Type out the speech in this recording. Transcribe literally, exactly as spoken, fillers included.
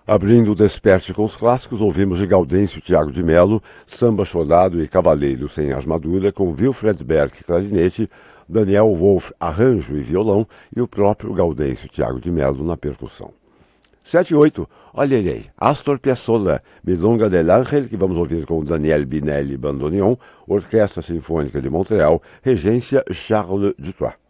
Abrindo o Desperte com os clássicos, ouvimos de Gaudêncio Tiago de Melo, Samba Chorado e Cavaleiro Sem Armadura, com Wilfred Berg, clarinete, Daniel Wolff, arranjo e violão, e o próprio Gaudêncio Tiago de Melo na percussão. sete e oito, olherei, Astor Piazzolla, Milonga del Ángel, que vamos ouvir com Daniel Binelli Bandoneon, Orquestra Sinfônica de Montreal, regência Charles Dutoit.